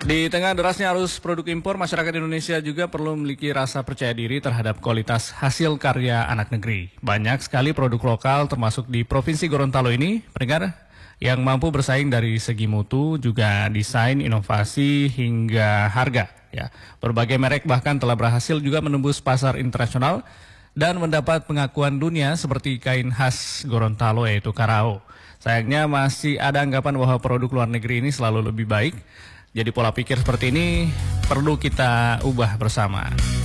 Di tengah derasnya arus produk impor, masyarakat Indonesia juga perlu memiliki rasa percaya diri terhadap kualitas hasil karya anak negeri. Banyak sekali produk lokal termasuk di Provinsi Gorontalo ini, pendengar, yang mampu bersaing dari segi mutu, juga desain, inovasi, hingga harga. Ya, berbagai merek bahkan telah berhasil juga menembus pasar internasional dan mendapat pengakuan dunia seperti kain khas Gorontalo yaitu Karao. Sayangnya masih ada anggapan bahwa produk luar negeri ini selalu lebih baik. Jadi pola pikir seperti ini perlu kita ubah bersama.